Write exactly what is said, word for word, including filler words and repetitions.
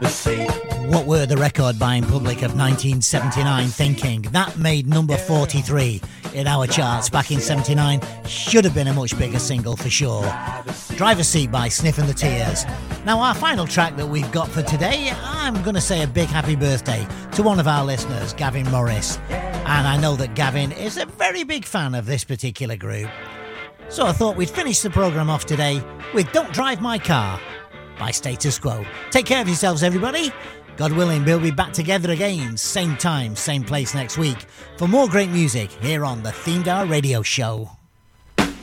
What were the record buying public of nineteen seventy-nine thinking? That made number forty-three in our charts back in seventy-nine. Should have been a much bigger single for sure. Driver's Seat by Sniffing the Tears. Now, our final track that we've got for today, I'm going to say a big happy birthday to one of our listeners, Gavin Morris. And I know that Gavin is a very big fan of this particular group. So I thought we'd finish the programme off today with Don't Drive My Car by Status Quo. Take care of yourselves, everybody. God willing, we'll be back together again, same time, same place next week, for more great music here on the Themed Hour Radio Show.